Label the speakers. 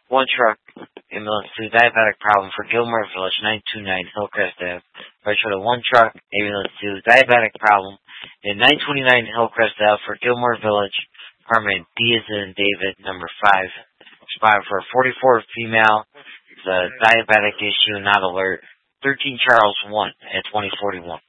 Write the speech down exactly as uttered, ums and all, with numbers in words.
Speaker 1: one truck ambulance to diabetic problem for Gilmore Village, nine two nine Hillcrest Ave. Retro to one truck ambulance to diabetic problem in nine twenty-nine Hillcrest Ave for Gilmore Village, apartment D as in David, number five. Spot for a forty-four female. It's a diabetic issue, not alert. thirteen Charles one at twenty forty-one.